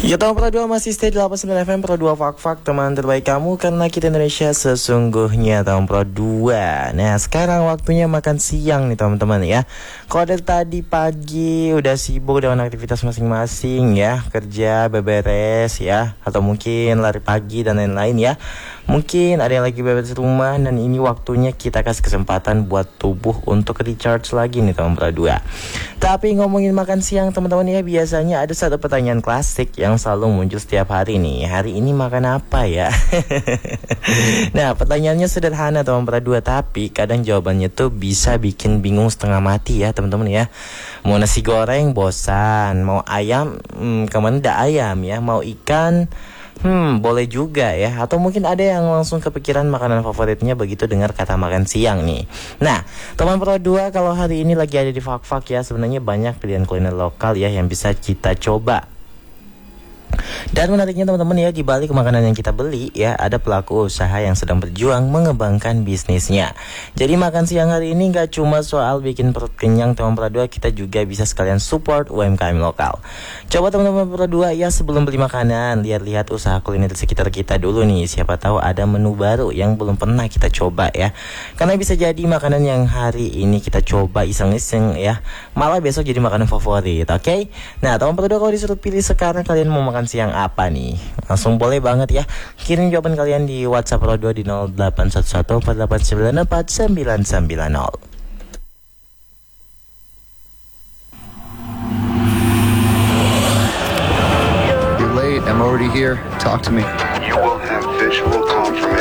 Ya tahun Pro 2 masih stay di 89 FM Pro 2 Fak-Fak, teman terbaik kamu karena kita Indonesia sesungguhnya tahun Pro 2. Nah sekarang waktunya makan siang nih teman-teman ya. Kalau dari tadi pagi udah sibuk dengan aktivitas masing-masing ya, kerja, beberes ya, atau mungkin lari pagi dan lain-lain ya. Mungkin ada yang lagi beberes rumah dan ini waktunya kita kasih kesempatan buat tubuh untuk recharge lagi nih tahun Pro 2. Tapi ngomongin makan siang teman-teman ya, biasanya ada satu pertanyaan klasik yang selalu muncul setiap hari nih. Hari ini makan apa ya? Nah pertanyaannya sederhana teman Pro 2, tapi kadang jawabannya tuh bisa bikin bingung setengah mati ya teman-teman ya. Mau nasi goreng bosan, mau ayam kemana ada ayam ya, mau ikan boleh juga ya. Atau mungkin ada yang langsung kepikiran makanan favoritnya begitu dengar kata makan siang nih. Nah, teman Pro 2 kalau hari ini lagi ada di Fak-Fak ya, sebenarnya banyak pilihan kuliner lokal ya yang bisa kita coba. Dan menariknya teman-teman ya, di balik makanan yang kita beli ya, ada pelaku usaha yang sedang berjuang mengembangkan bisnisnya. Jadi makan siang hari ini gak cuma soal bikin perut kenyang teman Pro 2, kita juga bisa sekalian support UMKM lokal. Coba teman-teman Pro 2 ya, sebelum beli makanan, lihat-lihat usaha kuliner di sekitar kita dulu nih. Siapa tahu ada menu baru yang belum pernah kita coba ya. Karena bisa jadi makanan yang hari ini kita coba iseng-iseng ya, malah besok jadi makanan favorit, oke? Nah teman Pro 2, kalau disuruh pilih sekarang kalian mau makan siang apa nih? Langsung boleh banget ya kirim jawaban kalian di WhatsApp Pro 2 di 081148949990. You're late. I'm already here. Talk to me. You will have visual confirmation.